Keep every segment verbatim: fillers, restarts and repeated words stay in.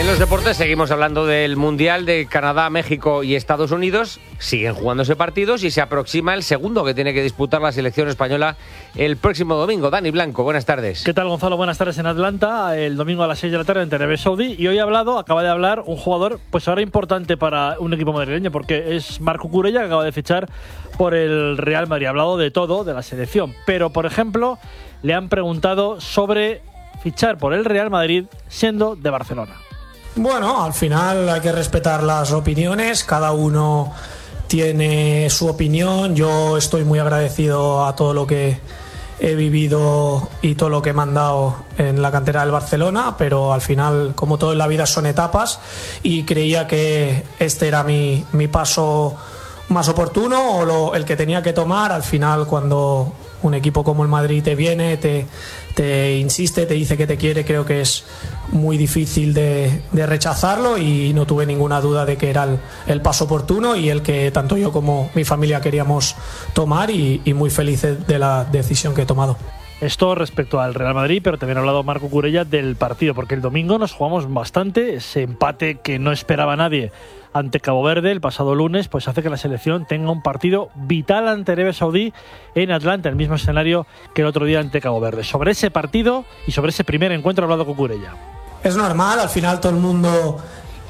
En los deportes seguimos hablando del Mundial de Canadá, México y Estados Unidos. Siguen jugándose partidos y se aproxima el segundo que tiene que disputar la selección española el próximo domingo. Dani Blanco, buenas tardes. ¿Qué tal, Gonzalo? Buenas tardes en Atlanta, el domingo a las seis de la tarde en Arabia Saudí. Y hoy ha hablado, acaba de hablar, un jugador pues ahora importante para un equipo madrileño, porque es Marc Cucurella, que acaba de fichar por el Real Madrid. Ha hablado de todo, de la selección. Pero, por ejemplo, le han preguntado sobre fichar por el Real Madrid siendo de Barcelona. Bueno, al final hay que respetar las opiniones, cada uno tiene su opinión. Yo estoy muy agradecido a todo lo que he vivido y todo lo que me han dado en la cantera del Barcelona, pero al final, como todo en la vida, son etapas y creía que este era mi, mi paso más oportuno o lo, el que tenía que tomar. Al final, cuando un equipo como el Madrid te viene, te, te insiste, te dice que te quiere, creo que es muy difícil de, de rechazarlo, y no tuve ninguna duda de que era el, el paso oportuno y el que tanto yo como mi familia queríamos tomar, y, y muy feliz de la decisión que he tomado. Esto respecto al Real Madrid, pero también ha hablado Marc Cucurella del partido, porque el domingo nos jugamos bastante. Ese empate que no esperaba nadie ante Cabo Verde el pasado lunes, pues hace que la selección tenga un partido vital ante Arabia Saudí en Atlanta, el mismo escenario que el otro día ante Cabo Verde. Sobre ese partido y sobre ese primer encuentro ha hablado Cucurella. Es normal, al final todo el mundo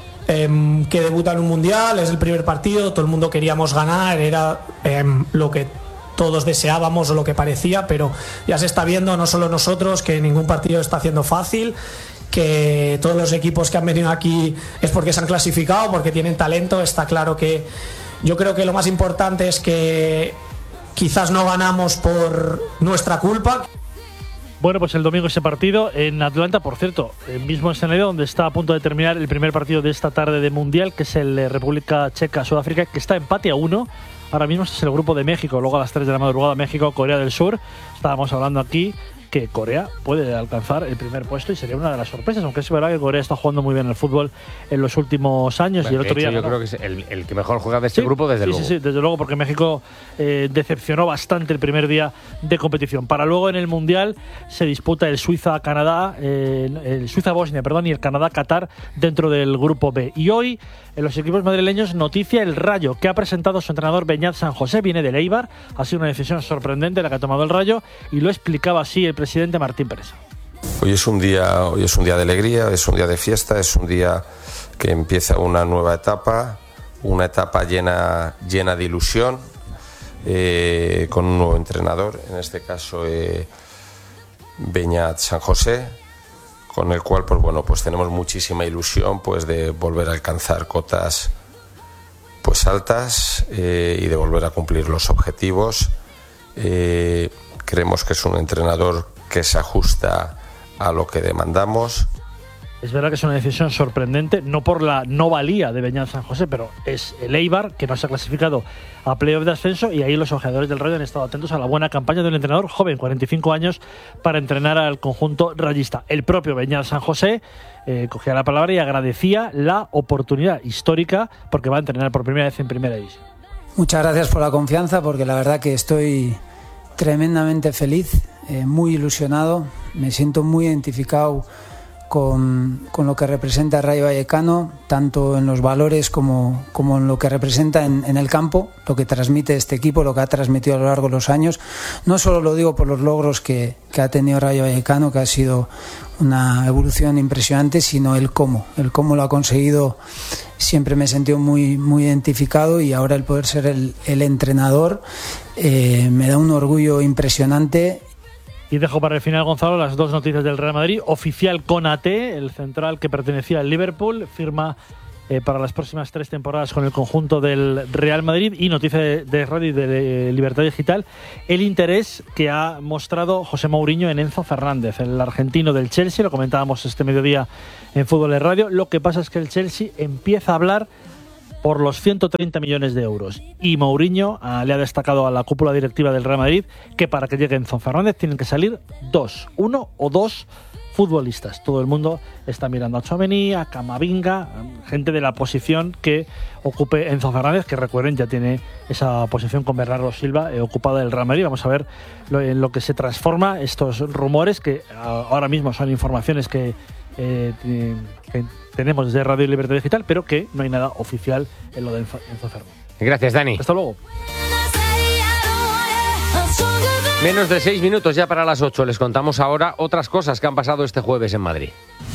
eh, que debuta en un mundial, es el primer partido, todo el mundo queríamos ganar, era eh, lo que todos deseábamos o lo que parecía, pero ya se está viendo, no solo nosotros, que ningún partido está haciendo fácil, que todos los equipos que han venido aquí es porque se han clasificado, porque tienen talento. Está claro que yo creo que lo más importante es que quizás no ganamos por nuestra culpa. Bueno, pues el domingo ese partido en Atlanta, por cierto, el mismo escenario donde está a punto de terminar el primer partido de esta tarde de Mundial, que es el República Checa-Sudáfrica, que está empate a uno. Ahora mismo es el grupo de México, luego a las tres de la madrugada México, Corea del Sur. Estábamos hablando aquí que Corea puede alcanzar el primer puesto y sería una de las sorpresas, aunque es verdad que Corea está jugando muy bien el fútbol en los últimos años. Bueno, y el otro hecho, día yo ganó. creo que es el, el que mejor juega de este sí, grupo, desde sí, luego. Sí, sí, desde luego, porque México eh, decepcionó bastante el primer día de competición. Para luego en el Mundial se disputa el Suiza-Canadá, eh, el Suiza-Bosnia, perdón, y el Canadá-Qatar dentro del grupo B. Y hoy, en los equipos madrileños, noticia el Rayo, que ha presentado su entrenador Beñat San José, viene del Eibar. Ha sido una decisión sorprendente la que ha tomado el Rayo, y lo explicaba así el presidente Martín Pérez. Hoy es un día, hoy es un día de alegría, es un día de fiesta, es un día que empieza una nueva etapa, una etapa llena, llena de ilusión, eh, con un nuevo entrenador, en este caso eh, Beñat San José, con el cual pues bueno, pues tenemos muchísima ilusión pues de volver a alcanzar cotas pues altas eh, y de volver a cumplir los objetivos. Eh, creemos que es un entrenador que se ajusta a lo que demandamos. Es verdad que es una decisión sorprendente, no por la no valía de Beñat San José, pero es el Eibar que no se ha clasificado a playoff de ascenso, y ahí los ojeadores del Rayo han estado atentos a la buena campaña de un entrenador joven, cuarenta y cinco años, para entrenar al conjunto rayista. El propio Beñat San José eh, cogía la palabra y agradecía la oportunidad histórica porque va a entrenar por primera vez en primera división. Muchas gracias por la confianza, porque la verdad que estoy tremendamente feliz, eh, muy ilusionado, me siento muy identificado con, con lo que representa Rayo Vallecano, tanto en los valores como, como en lo que representa en, en el campo, lo que transmite este equipo, lo que ha transmitido a lo largo de los años. No solo lo digo por los logros que, que ha tenido Rayo Vallecano, que ha sido una evolución impresionante, sino el cómo, el cómo lo ha conseguido. Siempre me he sentido muy, muy identificado, y ahora el poder ser el, el entrenador eh, me da un orgullo impresionante. Y dejo para el final, Gonzalo, las dos noticias del Real Madrid. Oficial Konaté, el central que pertenecía al Liverpool, firma eh, para las próximas tres temporadas con el conjunto del Real Madrid. Y noticia de, de Radio y de Libertad Digital, el interés que ha mostrado José Mourinho en Enzo Fernández, el argentino del Chelsea. Lo comentábamos este mediodía en Fútbol de Radio. Lo que pasa es que el Chelsea empieza a hablar por los ciento treinta millones de euros. Y Mourinho ah, le ha destacado a la cúpula directiva del Real Madrid que para que llegue Enzo Fernández tienen que salir dos, uno o dos futbolistas. Todo el mundo está mirando a Tchouaméni, a Camavinga, gente de la posición que ocupe Enzo Fernández, que recuerden ya tiene esa posición con Bernardo Silva eh, ocupada del Real Madrid. Vamos a ver lo, en lo que se transforma estos rumores, que ahora mismo son informaciones que eh, que tenemos desde Radio Libertad Digital, pero que no hay nada oficial en lo de Enzo Fermo. Gracias, Dani. Hasta luego. Menos de seis minutos ya para las ocho. Les contamos ahora otras cosas que han pasado este jueves en Madrid.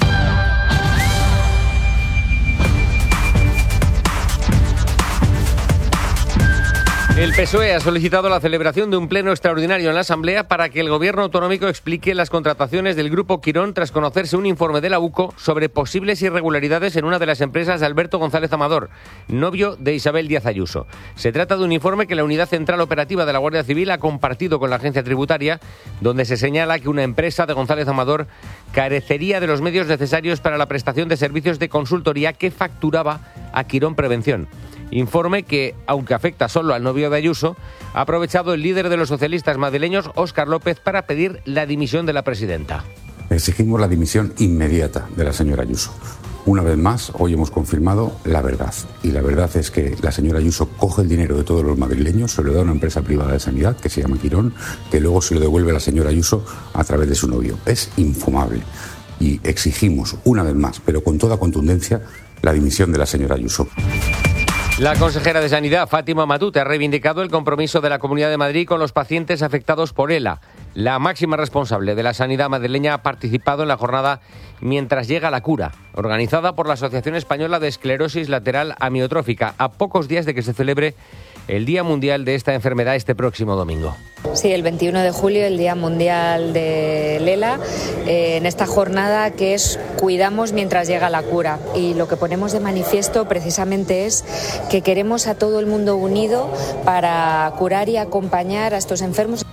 El P S O E ha solicitado la celebración de un pleno extraordinario en la Asamblea para que el Gobierno autonómico explique las contrataciones del Grupo Quirón tras conocerse un informe de la U C O sobre posibles irregularidades en una de las empresas de Alberto González Amador, novio de Isabel Díaz Ayuso. Se trata de un informe que la Unidad Central Operativa de la Guardia Civil ha compartido con la agencia tributaria, donde se señala que una empresa de González Amador carecería de los medios necesarios para la prestación de servicios de consultoría que facturaba a Quirón Prevención. Informe que, aunque afecta solo al novio de Ayuso, ha aprovechado el líder de los socialistas madrileños, Óscar López, para pedir la dimisión de la presidenta. Exigimos la dimisión inmediata de la señora Ayuso. Una vez más, hoy hemos confirmado la verdad. Y la verdad es que la señora Ayuso coge el dinero de todos los madrileños, se lo da a una empresa privada de sanidad que se llama Quirón, que luego se lo devuelve a la señora Ayuso a través de su novio. Es infumable. Y exigimos, una vez más, pero con toda contundencia, la dimisión de la señora Ayuso. La consejera de Sanidad, Fátima Matute, ha reivindicado el compromiso de la Comunidad de Madrid con los pacientes afectados por ELA. La máxima responsable de la sanidad madrileña ha participado en la jornada Mientras llega la cura, organizada por la Asociación Española de Esclerosis Lateral Amiotrófica, a pocos días de que se celebre el Día Mundial de esta enfermedad este próximo domingo. Sí, el veintiuno de julio, el Día Mundial del ELA, eh, en esta jornada que es Cuidamos mientras llega la cura. Y lo que ponemos de manifiesto precisamente es que queremos a todo el mundo unido para curar y acompañar a estos enfermos.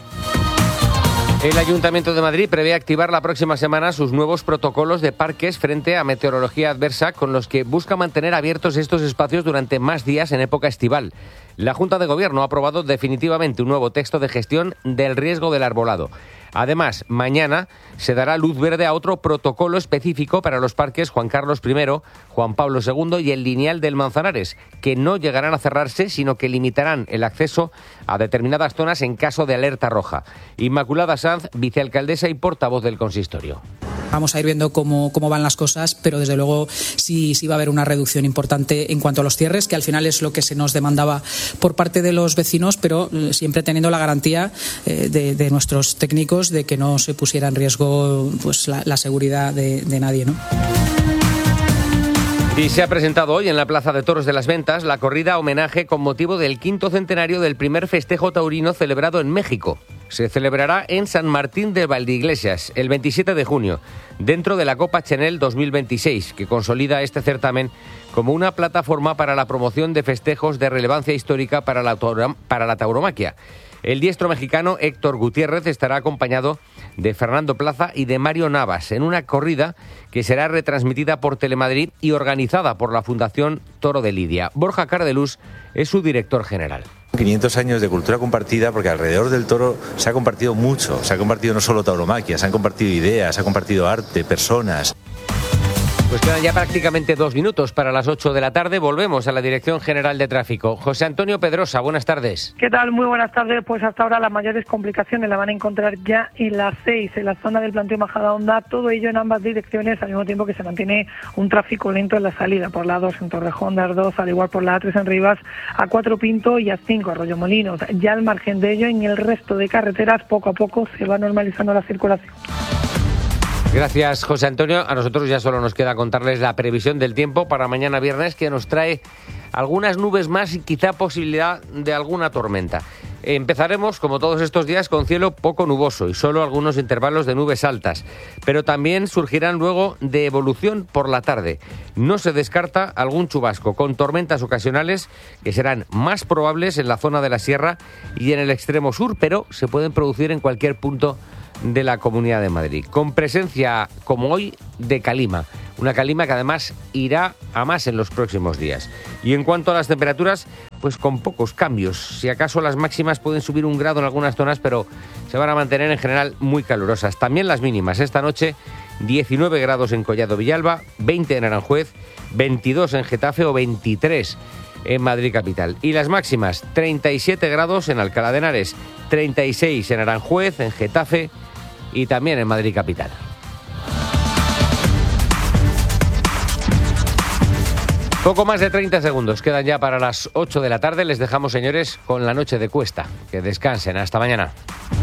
El Ayuntamiento de Madrid prevé activar la próxima semana sus nuevos protocolos de parques frente a meteorología adversa, con los que busca mantener abiertos estos espacios durante más días en época estival. La Junta de Gobierno ha aprobado definitivamente un nuevo texto de gestión del riesgo del arbolado. Además, mañana se dará luz verde a otro protocolo específico para los parques Juan Carlos primero, Juan Pablo segundo y el Lineal del Manzanares, que no llegarán a cerrarse, sino que limitarán el acceso a determinadas zonas en caso de alerta roja. Inmaculada Sanz, vicealcaldesa y portavoz del consistorio. Vamos a ir viendo cómo, cómo van las cosas, pero desde luego sí, sí va a haber una reducción importante en cuanto a los cierres, que al final es lo que se nos demandaba por parte de los vecinos, pero siempre teniendo la garantía eh, de, de nuestros técnicos de que no se pusiera en riesgo pues, la, la seguridad de, de nadie, ¿no? Y se ha presentado hoy en la Plaza de Toros de las Ventas la corrida homenaje con motivo del quinto centenario del primer festejo taurino celebrado en México. Se celebrará en San Martín de Valdeiglesias el veintisiete de junio, dentro de la Copa Chenel dos mil veintiséis, que consolida este certamen como una plataforma para la promoción de festejos de relevancia histórica para la, para la tauromaquia. El diestro mexicano Héctor Gutiérrez estará acompañado de Fernando Plaza y de Mario Navas en una corrida que será retransmitida por Telemadrid y organizada por la Fundación Toro de Lidia. Borja Cardelús es su director general. quinientos años de cultura compartida, porque alrededor del toro se ha compartido mucho, se ha compartido no solo tauromaquia, se han compartido ideas, se ha compartido arte, personas. Pues quedan ya prácticamente dos minutos para las ocho de la tarde. Volvemos a la Dirección General de Tráfico. José Antonio Pedrosa, buenas tardes. ¿Qué tal? Muy buenas tardes. Pues hasta ahora las mayores complicaciones las van a encontrar ya en las seis, en la zona del planteo Majadahonda, todo ello en ambas direcciones, al mismo tiempo que se mantiene un tráfico lento en la salida por la dos en Torrejón de Ardoz, al igual por la A tres en Rivas, A cuatro Pinto y A cinco Arroyomolinos. Ya al margen de ello, en el resto de carreteras, poco a poco se va normalizando la circulación. Gracias, José Antonio. A nosotros ya solo nos queda contarles la previsión del tiempo para mañana viernes, que nos trae algunas nubes más y quizá posibilidad de alguna tormenta. Empezaremos, como todos estos días, con cielo poco nuboso y solo algunos intervalos de nubes altas, pero también surgirán luego de evolución por la tarde. No se descarta algún chubasco con tormentas ocasionales que serán más probables en la zona de la sierra y en el extremo sur, pero se pueden producir en cualquier punto de la Comunidad de Madrid, con presencia, como hoy, de calima. Una calima que además irá a más en los próximos días. Y en cuanto a las temperaturas, pues con pocos cambios. Si acaso las máximas pueden subir un grado en algunas zonas, pero se van a mantener en general muy calurosas. También las mínimas. Esta noche, diecinueve grados en Collado Villalba, veinte en Aranjuez, veintidós en Getafe o veintitrés en Madrid capital. Y las máximas, treinta y siete grados en Alcalá de Henares, treinta y seis en Aranjuez, en Getafe y también en Madrid capital. Poco más de treinta segundos quedan ya para las ocho de la tarde. Les dejamos, señores, con la noche de Cuesta. Que descansen. Hasta mañana.